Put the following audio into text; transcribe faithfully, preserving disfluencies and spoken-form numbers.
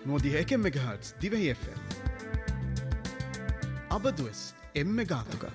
nådde H megahertz Divehi F M. Abadues emme gaatuka.